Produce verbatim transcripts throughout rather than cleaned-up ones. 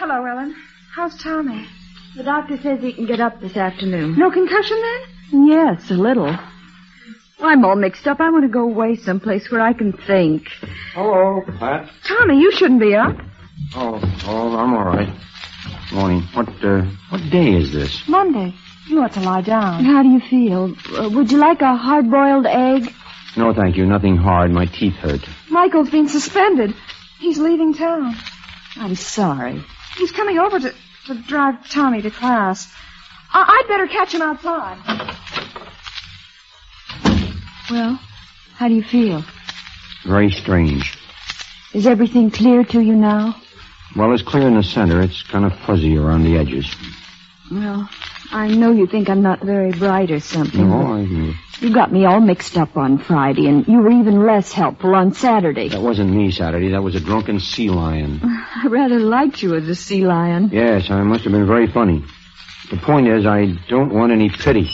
Hello, Ellen. How's Tommy? The doctor says he can get up this afternoon. No concussion, then? Yes, a little. I'm all mixed up. I want to go away someplace where I can think. Hello, Pat. Tommy, you shouldn't be up. Oh, oh, I'm all right. Morning. What, uh, what day is this? Monday. You ought to lie down. How do you feel? Uh, would you like a hard-boiled egg? No, thank you. Nothing hard. My teeth hurt. Michael's been suspended. He's leaving town. I'm sorry. He's coming over to, to drive Tommy to class. I- I'd better catch him outside. Well, how do you feel? Very strange. Is everything clear to you now? Well, it's clear in the center. It's kind of fuzzy around the edges. Well, I know you think I'm not very bright or something. No, I know. You got me all mixed up on Friday, and you were even less helpful on Saturday. That wasn't me Saturday. That was a drunken sea lion. I rather liked you as a sea lion. Yes, I must have been very funny. The point is, I don't want any pity.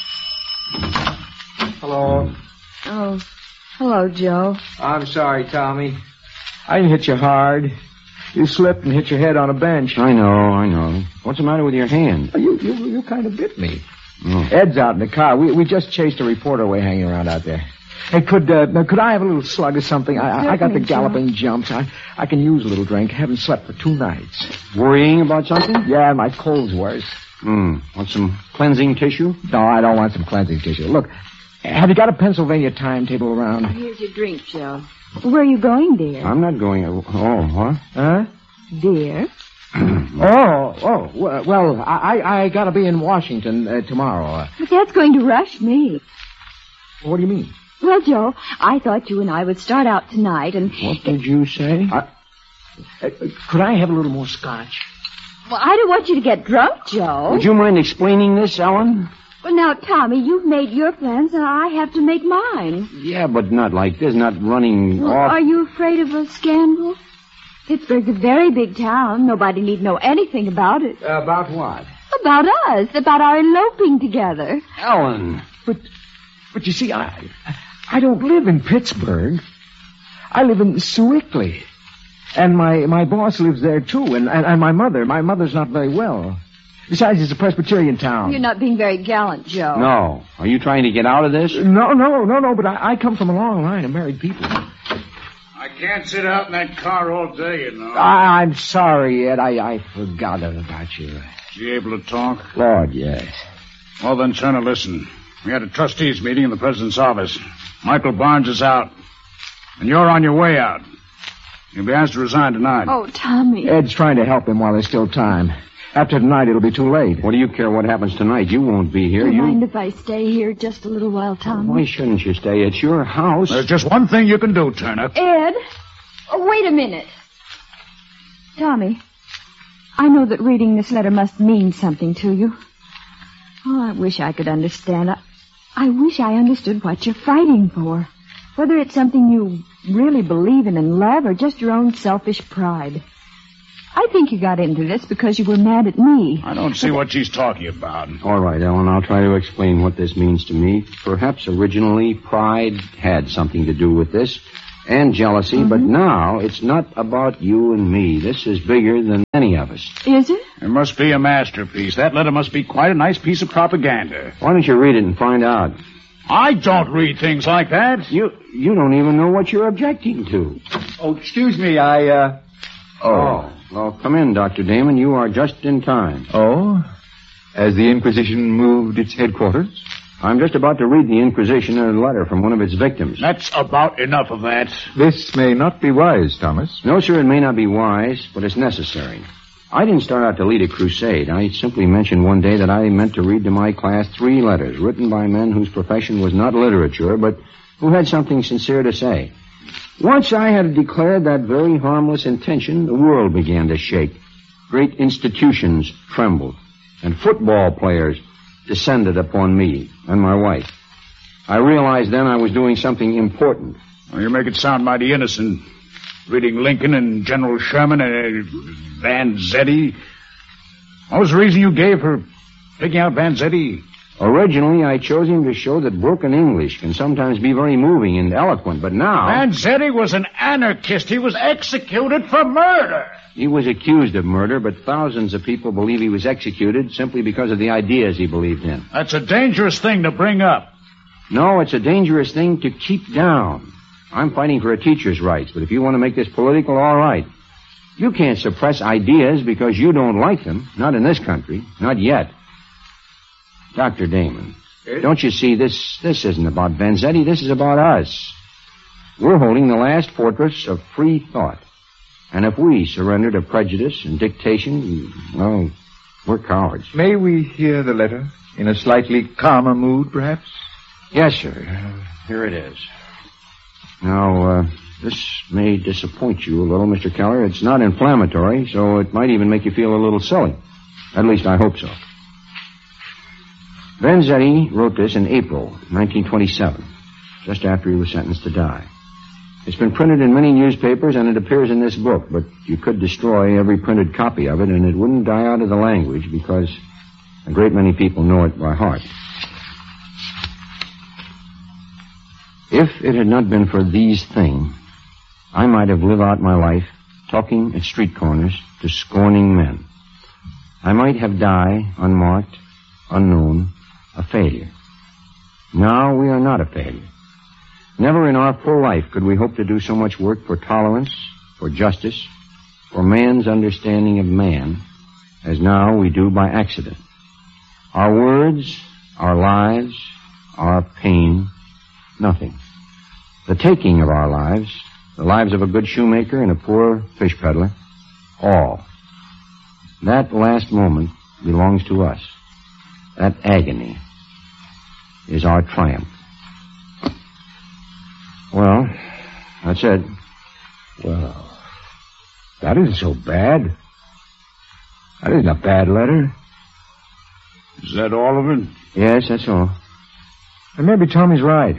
Hello. Oh, hello, Joe. I'm sorry, Tommy. I didn't hit you hard. You slipped and hit your head on a bench. I know, I know. What's the matter with your hand? You you, you kind of bit me. Oh. Ed's out in the car. We we just chased a reporter away hanging around out there. Hey, could uh, could I have a little slug or something? I, I, I got the galloping jumps. I, I can use a little drink. Haven't slept for two nights. Worrying about something? Yeah, my cold's worse. Hmm. Want some cleansing tissue? No, I don't want some cleansing tissue. Look, have you got a Pennsylvania timetable around? Here's your drink, Joe. Where are you going, dear? I'm not going... Oh, what? Huh? Dear? oh, oh, well, well I, I, I gotta be in Washington uh, tomorrow. Uh, But that's going to rush me. what do you mean? Well, Joe, I thought you and I would start out tonight and... What did you say? I, uh, could I have a little more scotch? Well, I don't want you to get drunk, Joe. Would you mind explaining this, Ellen? Well, now, Tommy, you've made your plans and I have to make mine. Yeah, but not like this, not running Well, off. are you afraid of a scandal? Pittsburgh's a very big town. Nobody need know anything about it. Uh, about what? About us. About our eloping together. Ellen. But, but you see, I, I don't live in Pittsburgh. I live in Sewickley. And my, my boss lives there, too. And, and, and my mother. My mother's not very well. Besides, it's a Presbyterian town. You're not being very gallant, Joe. No. Are you trying to get out of this? No, no, no, no, but I, I come from a long line of married people. I can't sit out in that car all day, you know. I, I'm sorry, Ed. I, I forgot about you. Is he able to talk? Lord, yes. Well, then, Turner, listen. We had a trustees meeting in the president's office. Michael Barnes is out. And you're on your way out. You'll be asked to resign tonight. Oh, Tommy. Ed's trying to help him while there's still time. After tonight, it'll be too late. What do you care what happens tonight? You won't be here. Do you You... mind if I stay here just a little while, Tommy? Why shouldn't you stay? It's your house. There's just one thing you can do, Turner. Ed? Oh, wait a minute. Tommy, I know that reading this letter must mean something to you. Oh, I wish I could understand. I, I wish I understood what you're fighting for. Whether it's something you really believe in and love or just your own selfish pride. I think you got into this because you were mad at me. I don't see what she's talking about. All right, Ellen, I'll try to explain what this means to me. Perhaps originally pride had something to do with this, and jealousy, mm-hmm. but now it's not about you and me. This is bigger than any of us. Is it? It must be a masterpiece. That letter must be quite a nice piece of propaganda. Why don't you read it and find out? I don't read things like that. You you don't even know what you're objecting to. Oh, excuse me, I, uh... Oh. Well, come in, Doctor Damon. You are just in time. Oh? Has the Inquisition moved its headquarters? I'm just about to read the Inquisition a letter from one of its victims. That's about enough of that. This may not be wise, Thomas. No, sir, it may not be wise, but it's necessary. I didn't start out to lead a crusade. I simply mentioned one day that I meant to read to my class three letters written by men whose profession was not literature, but who had something sincere to say. Once I had declared that very harmless intention, the world began to shake. Great institutions trembled, and football players descended upon me and my wife. I realized then I was doing something important. Well, you make it sound mighty innocent. Reading Lincoln and General Sherman and uh, Vanzetti. What was the reason you gave for picking out Vanzetti? Originally, I chose him to show that broken English can sometimes be very moving and eloquent, but now... Vanzetti was an anarchist. He was executed for murder. He was accused of murder, but thousands of people believe he was executed simply because of the ideas he believed in. That's a dangerous thing to bring up. No, it's a dangerous thing to keep down. I'm fighting for a teacher's rights, but if you want to make this political, all right. You can't suppress ideas because you don't like them. Not in this country. Not yet. Doctor Damon, yes? Don't you see, this this isn't about Vanzetti. This is about us. We're holding the last fortress of free thought. And if we surrender to prejudice and dictation, well, we're cowards. May we hear the letter? In a slightly calmer mood, perhaps? Yes, sir. Uh, here it is. Now, uh, this may disappoint you a little, Mister Keller. It's not inflammatory, so it might even make you feel a little silly. At least I hope so. Vanzetti wrote this in April nineteen twenty-seven, just after he was sentenced to die. It's been printed in many newspapers, and it appears in this book, but you could destroy every printed copy of it, and it wouldn't die out of the language because a great many people know it by heart. If it had not been for these things, I might have lived out my life talking at street corners to scorning men. I might have died unmarked, unknown, a failure. Now we are not a failure. Never in our full life could we hope to do so much work for tolerance, for justice, for man's understanding of man, as now we do by accident. Our words, our lives, our pain, nothing. The taking of our lives, the lives of a good shoemaker and a poor fish peddler, all. That last moment belongs to us. That agony is our triumph. Well, that's it. Well, that isn't so bad. That isn't a bad letter. Is that all of it? Yes, that's all. And maybe Tommy's right.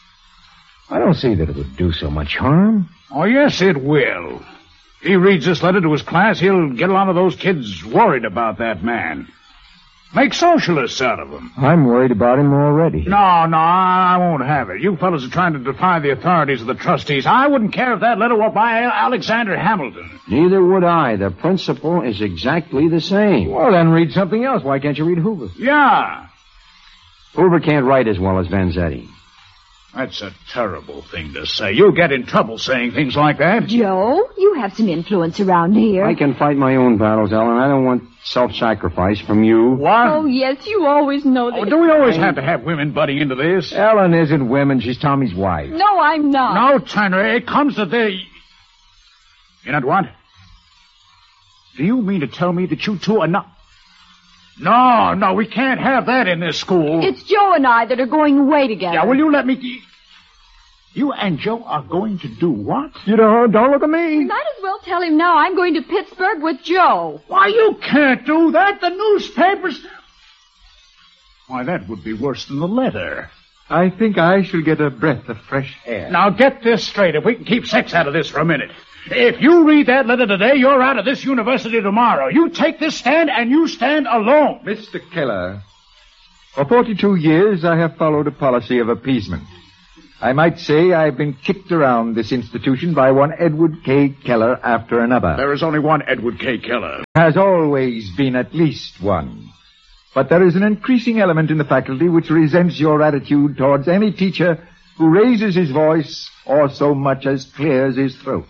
I don't see that it would do so much harm. Oh, yes, it will. If he reads this letter to his class, he'll get a lot of those kids worried about that man. Make socialists out of them. I'm worried about him already. No, no, I won't have it. You fellas are trying to defy the authorities of the trustees. I wouldn't care if that letter were by Alexander Hamilton. Neither would I. The principle is exactly the same. Well, then read something else. Why can't you read Hoover? Yeah. Hoover can't write as well as Vanzetti. That's a terrible thing to say. You'll get in trouble saying things like that. Joe, you have some influence around here. I can fight my own battles, Ellen. I don't want self-sacrifice from you. What? Oh, yes, you always know that. Oh, do we always have to have women butting into this? Ellen isn't women. She's Tommy's wife. No, I'm not. No, Turner, it comes to this. You know what? Do you mean to tell me that you two are not... No, no, we can't have that in this school. It's Joe and I that are going away together. Yeah, will you let me... You and Joe are going to do what? You don't, don't look at me. We might as well tell him now I'm going to Pittsburgh with Joe. Why, you can't do that. The newspapers... Why, that would be worse than the letter. I think I shall get a breath of fresh air. Now, get this straight, if we can keep sex out of this for a minute. If you read that letter today, you're out of this university tomorrow. You take this stand, and you stand alone. Mister Keller, for forty-two years I have followed a policy of appeasement. I might say I've been kicked around this institution by one Edward K. Keller after another. There is only one Edward K. Keller. Has always been at least one. But there is an increasing element in the faculty which resents your attitude towards any teacher who raises his voice or so much as clears his throat.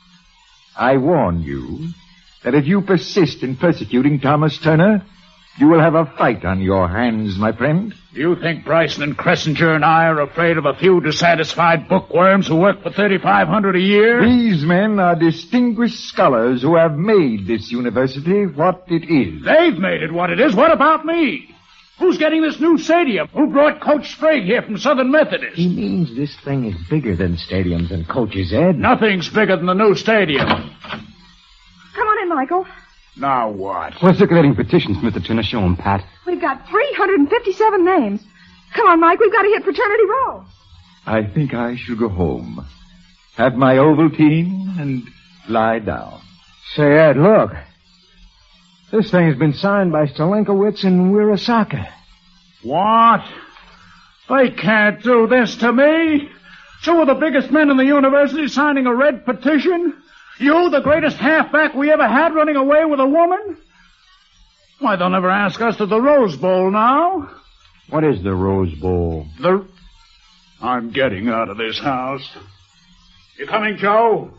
I warn you that if you persist in persecuting Thomas Turner, you will have a fight on your hands, my friend. Do you think Bryson and Cressinger and I are afraid of a few dissatisfied bookworms who work for thirty-five hundred dollars a year? These men are distinguished scholars who have made this university what it is. They've made it what it is. What about me? Who's getting this new stadium? Who brought Coach Sprague here from Southern Methodist? He means this thing is bigger than stadiums and coaches, Ed. Nothing's bigger than the new stadium. Come on in, Michael. Now what? We're circulating petitions, Mister Turner. Show 'em, Pat. We've got three hundred fifty-seven names. Come on, Mike. We've got to hit Fraternity Row. I think I shall go home, have my Ovaltine, and lie down. Say, Ed, look. This thing has been signed by Stalenkowitz and Wirasaka. What? They can't do this to me. Two of the biggest men in the university signing a red petition? You, the greatest halfback we ever had, running away with a woman? Why, they'll never ask us to the Rose Bowl now. What is the Rose Bowl? The... I'm getting out of this house. You coming, Joe?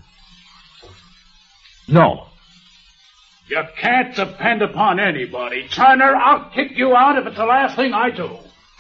No. You can't depend upon anybody. Turner, I'll kick you out if it's the last thing I do.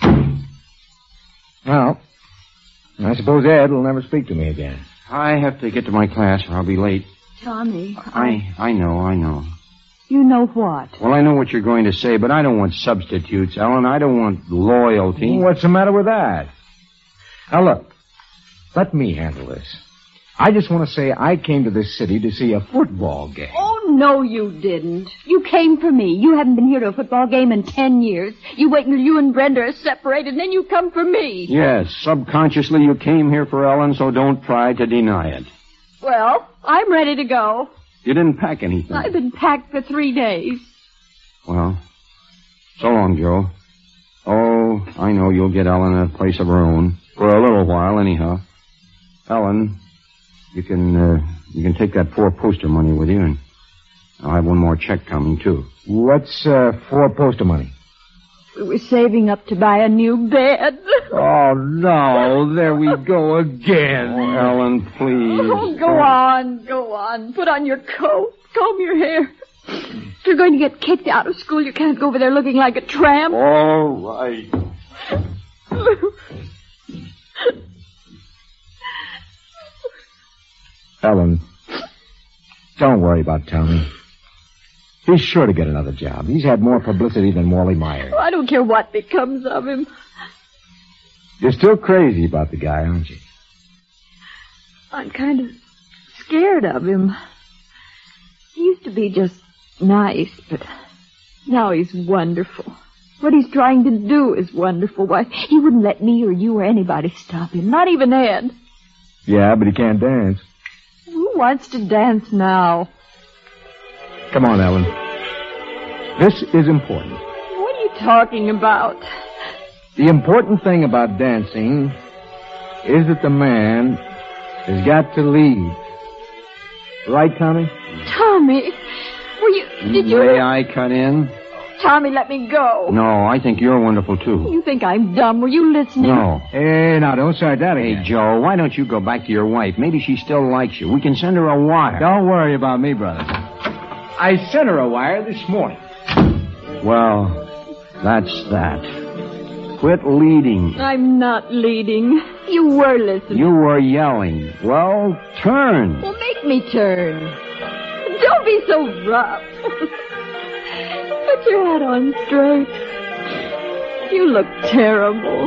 Well, I suppose Ed will never speak to me again. I have to get to my class or I'll be late. Tommy, I, I know, I know. You know what? Well, I know what you're going to say, but I don't want substitutes, Ellen. I don't want loyalty. What's the matter with that? Now, look, let me handle this. I just want to say I came to this city to see a football game. Oh, no, you didn't. You came for me. You haven't been here to a football game in ten years. You wait until you and Brenda are separated, and then you come for me. Yes, subconsciously you came here for Ellen, so don't try to deny it. Well, I'm ready to go. You didn't pack anything. I've been packed for three days. Well, so long, Joe. Oh, I know you'll get Ellen a place of her own. For a little while, anyhow. Ellen, you can, uh, you can take that four poster money with you, and I'll have one more check coming, too. What's, uh, four poster money? We were saving up to buy a new bed. Oh, no, there we go again. Oh, Ellen, please. Oh, go on, go on. Put on your coat. Comb your hair. If you're going to get kicked out of school, you can't go over there looking like a tramp. All right. Ellen, don't worry about Tommy. He's sure to get another job. He's had more publicity than Wally Meyer. I don't care what becomes of him. You're still crazy about the guy, aren't you? I'm kind of scared of him. He used to be just nice, but now he's wonderful. What he's trying to do is wonderful. Why, he wouldn't let me or you or anybody stop him, not even Ed. Yeah, but he can't dance. Who wants to dance now? Come on, Ellen. This is important. What are you talking about? The important thing about dancing is that the man has got to lead. Right, Tommy? Tommy, were you... Did you... May I cut in? Tommy, let me go. No, I think you're wonderful, too. You think I'm dumb? Were you listening? No. Hey, now, don't start that again. Hey, Joe, why don't you go back to your wife? Maybe she still likes you. We can send her a wire. Don't worry about me, brother. I sent her a wire this morning. Well, that's that. Quit leading. I'm not leading. You were listening. You were yelling. Well, turn. Well, make me turn. Don't be so rough. Put your hat on straight. You look terrible.